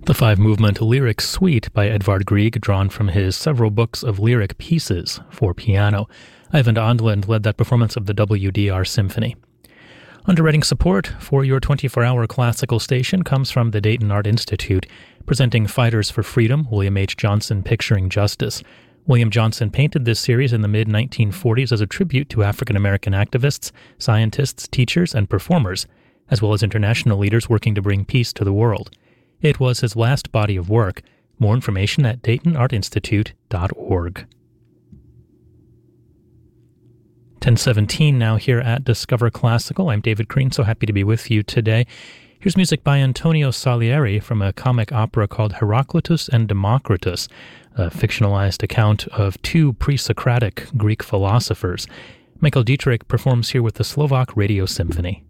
The five-movement lyric suite by Edvard Grieg, drawn from his several books of lyric pieces for piano. Ivan Ondland led that performance of the WDR Symphony. Underwriting support for your 24-hour classical station comes from the Dayton Art Institute, presenting Fighters for Freedom, William H. Johnson Picturing Justice. William Johnson painted this series in the mid-1940s as a tribute to African-American activists, scientists, teachers, and performers, as well as international leaders working to bring peace to the world. It was his last body of work. More information at DaytonArtInstitute.org. 10:17 now here at Discover Classical. I'm David Green, so happy to be with you today. Here's music by Antonio Salieri from a comic opera called Heraclitus and Democritus, a fictionalized account of two pre-Socratic Greek philosophers. Michael Dietrich performs here with the Slovak Radio Symphony.